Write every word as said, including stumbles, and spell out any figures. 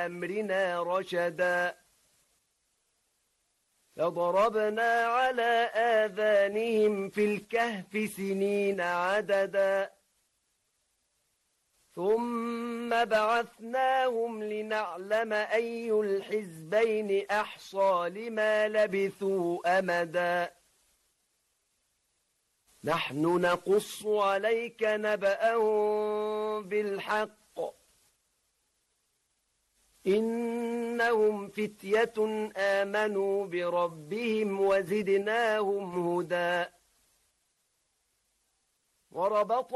أمرنا رشدا فضربنا على آذانهم في الكهف سنين عددا ثم بعثناهم لنعلم أي الحزبين أحصى لما لبثوا أمدا نحن نقص عليك نبأهم بالحق إنهم فتية آمنوا بربهم وزدناهم هدى وربط